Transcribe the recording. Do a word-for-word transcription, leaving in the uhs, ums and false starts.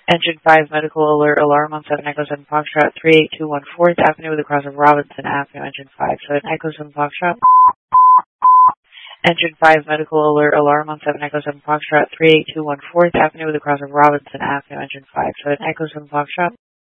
Engine five, medical alert, alarm on seven Echo seven Foxtrot, three eight two one fourth Avenue with a cross of Robinson Avenue, Engine five, seven Echo seven Foxtrot. Engine five, medical alert, alarm on seven Echo seven Foxtrot, three eight two one fourth Avenue with a cross of Robinson Avenue, Engine five, seven Echo seven Foxtrot.